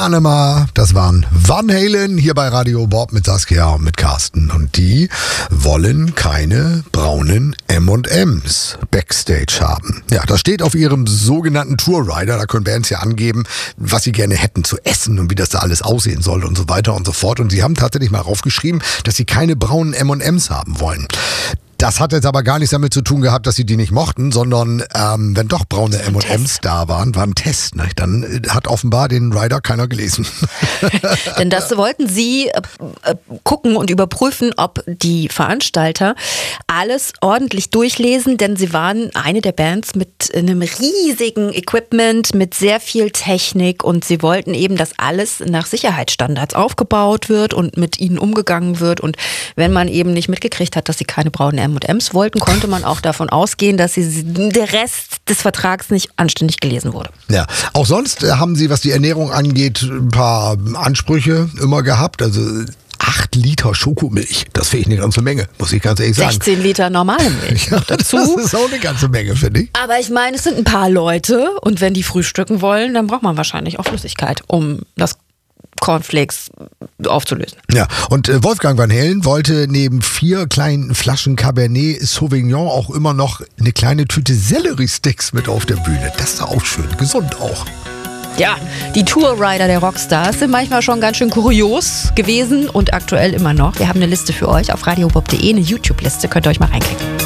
Anima, das waren Van Halen hier bei Radio Bob mit Saskia und mit Carsten. Und die wollen keine braunen M&M's Backstage haben. Ja, das steht auf ihrem sogenannten Tourrider. Da können Bands ja angeben, was sie gerne hätten zu essen und wie das da alles aussehen soll und so weiter und so fort. Und sie haben tatsächlich mal raufgeschrieben, dass sie keine braunen M&M's haben wollen. Das hat jetzt aber gar nichts damit zu tun gehabt, dass sie die nicht mochten, sondern wenn doch braune M&M's da waren, war ein Test. Ne? Dann hat offenbar den Rider keiner gelesen. Denn das wollten sie gucken und überprüfen, ob die Veranstalter alles ordentlich durchlesen, denn sie waren eine der Bands mit einem riesigen Equipment, mit sehr viel Technik und sie wollten eben, dass alles nach Sicherheitsstandards aufgebaut wird und mit ihnen umgegangen wird. Und wenn man eben nicht mitgekriegt hat, dass sie keine braunen M&M's wollten, konnte man auch davon ausgehen, dass der Rest des Vertrags nicht anständig gelesen wurde. Ja, auch sonst haben sie, was die Ernährung angeht, ein paar Ansprüche immer gehabt. Also 8 Liter Schokomilch, das finde ich eine ganze Menge, muss ich ganz ehrlich sagen. 16 Liter normale Milch ja, dazu. Das ist auch eine ganze Menge, finde ich. Aber ich meine, es sind ein paar Leute und wenn die frühstücken wollen, dann braucht man wahrscheinlich auch Flüssigkeit, um das Cornflakes aufzulösen. Ja, und Wolfgang Van Halen wollte neben 4 kleinen Flaschen Cabernet Sauvignon auch immer noch eine kleine Tüte Selleriesticks mit auf der Bühne. Das ist auch schön, gesund auch. Ja, die Tourrider der Rockstars sind manchmal schon ganz schön kurios gewesen und aktuell immer noch. Wir haben eine Liste für euch auf radiobob.de, eine YouTube-Liste, könnt ihr euch mal reinklicken.